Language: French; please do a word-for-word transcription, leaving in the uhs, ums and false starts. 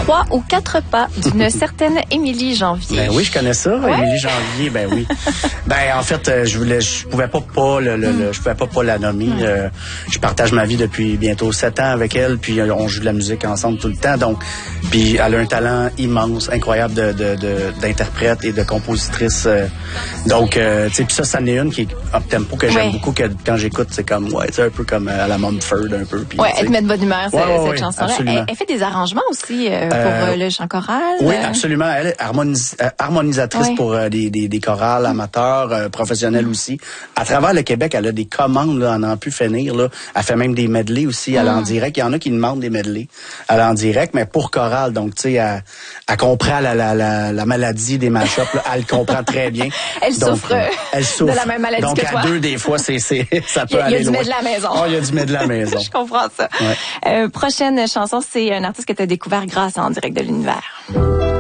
trois ou quatre pas d'une certaine Émilie Janvier. Ben oui, je connais ça, ouais. Émilie Janvier, ben oui. Ben en fait, euh, je voulais, je pouvais pas pas le, le, mm. le je pouvais pas pas la nommer. Mm. Euh, je partage ma vie depuis bientôt sept ans avec elle, puis euh, on joue de la musique ensemble tout le temps, donc puis elle a un talent immense, incroyable de, de, de d'interprète et de compositrice. Euh, donc, euh, tu sais, puis ça, ça en est une qui est up tempo que j'aime ouais. beaucoup, que quand j'écoute, c'est comme ouais, c'est un peu comme à la Mumford un peu. Puis, ouais, elle te met de bonne humeur ouais, cette, ouais, cette ouais, chanson-là. Elle, elle fait des arrangements aussi euh, pour euh, le chant choral. Oui, absolument. Elle est harmonis- euh, harmonisatrice ouais. pour euh, des, des, des chorales amateurs, euh, professionnels mm. aussi. À travers le Québec, elle a des commandes, là, on en a pu finir. Là. Elle fait même des medleys aussi, elle mm. en direct. Il y en a qui demandent des medleys. Elle en direct, mais pour chorale. Donc, tu sais, elle, elle comprend la, la, la, la maladie des mash-ups. Elle comprend très bien. elle, Donc, souffre euh, elle souffre de la même maladie Donc, que toi. à deux, des fois, c'est, c'est, ça peut il y a, aller loin. Il y a du loin. medley à la maison. Oh, il y a du medley à la maison. Je comprends ça. Ouais. Euh, prochaine chanson, c'est un artiste que tu as découvert grâce à En direct de l'univers.